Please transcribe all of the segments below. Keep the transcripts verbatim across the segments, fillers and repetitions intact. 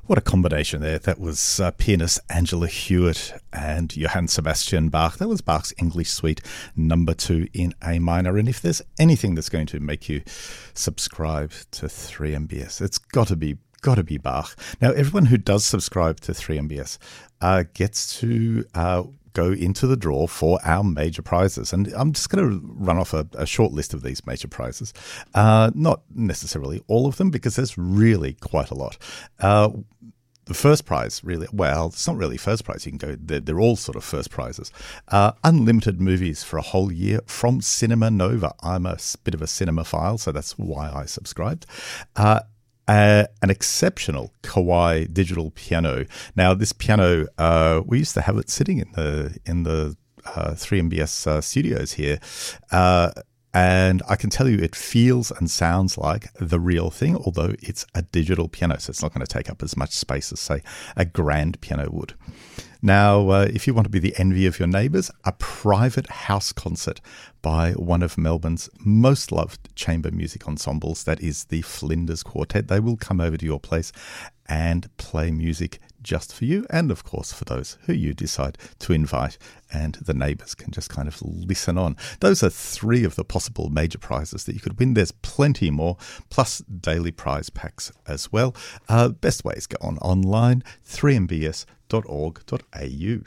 What a combination there. That was uh, pianist Angela Hewitt and Johann Sebastian Bach. That was Bach's English Suite number two in A minor. And if there's anything that's going to make you subscribe to three M B S, it's got to be got to be Bach. Now, everyone who does subscribe to three M B S uh, gets to uh, go into the draw for our major prizes. And I'm just going to run off a, a short list of these major prizes. Uh, not necessarily all of them, because there's really quite a lot. Uh, The first prize, really, well, it's not really first prize. You can go, they're, they're all sort of first prizes. Uh, unlimited movies for a whole year from Cinema Nova. I'm a bit of a cinemaphile, so that's why I subscribed. Uh, uh, an exceptional Kawai digital piano. Now, this piano, uh, we used to have it sitting in the in the uh, three M B S uh, studios here. Uh, And I can tell you it feels and sounds like the real thing, although it's a digital piano, so it's not going to take up as much space as, say, a grand piano would. Now, uh, if you want to be the envy of your neighbours, a private house concert by one of Melbourne's most loved chamber music ensembles, that is the Flinders Quartet. They will come over to your place and play music just for you, and of course for those who you decide to invite, and the neighbours can just kind of listen on. Those are three of the possible major prizes that you could win. There's plenty more, plus daily prize packs as well. Uh, best way is go on online, three m b s dot org dot a u.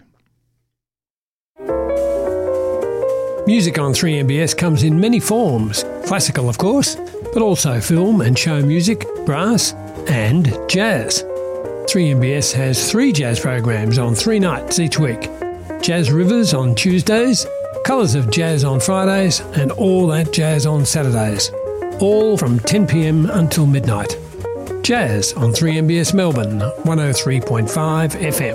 Music on three M B S comes in many forms. Classical, of course, but also film and show music, brass and jazz. three M B S has three jazz programs on three nights each week. Jazz Rivers on Tuesdays, Colours of Jazz on Fridays, and All That Jazz on Saturdays. All from ten p m until midnight. Jazz on three M B S Melbourne, one oh three point five F M.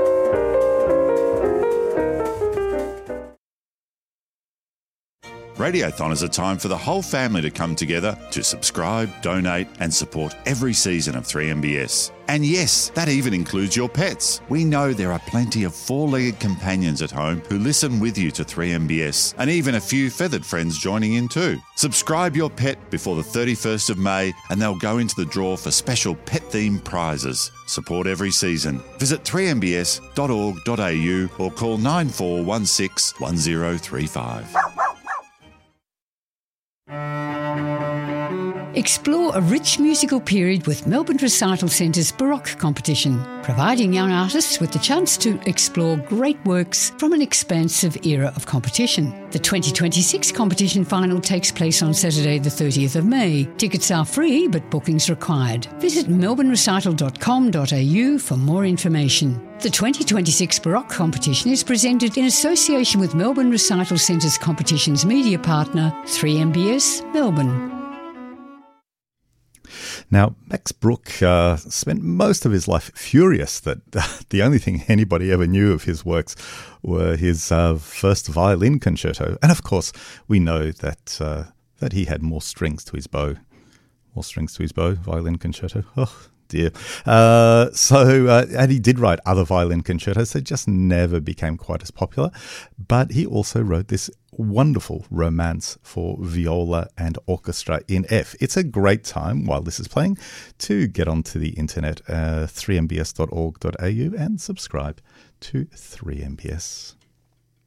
Radiothon is a time for the whole family to come together to subscribe, donate and support every season of three M B S. And yes, that even includes your pets. We know there are plenty of four-legged companions at home who listen with you to three M B S, and even a few feathered friends joining in too. Subscribe your pet before the thirty-first of May and they'll go into the draw for special pet-themed prizes. Support every season. Visit three m b s dot org dot a u or call nine four one six one zero three five. Explore a rich musical period with Melbourne Recital Centre's Baroque competition, providing young artists with the chance to explore great works from an expansive era of competition. The twenty twenty-six competition final takes place on Saturday the thirtieth of May. Tickets are free, but bookings required. Visit melbourne recital dot com dot a u for more information. The twenty twenty-six Baroque competition is presented in association with Melbourne Recital Centre's competition's media partner, three M B S Melbourne. Now, Max Bruch uh, spent most of his life furious that uh, the only thing anybody ever knew of his works were his uh, first violin concerto. And of course, we know that uh, that he had more strings to his bow. More strings to his bow, violin concerto. Oh, dear. Uh, so, uh, and he did write other violin concertos that just never became quite as popular. But he also wrote this wonderful romance for viola and orchestra in F. It's a great time while this is playing to get onto the internet, uh, three m b s dot org dot a u, and subscribe to three M B S.